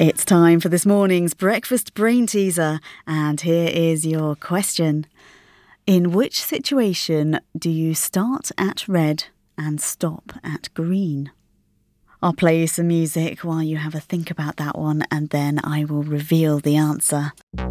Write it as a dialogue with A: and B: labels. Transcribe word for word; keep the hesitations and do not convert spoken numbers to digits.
A: It's time for this morning's breakfast brain teaser, and here is your question. In which situation do you start at red and stop at green? I'll play you some music while you have a think about that one, and then I will reveal the answer.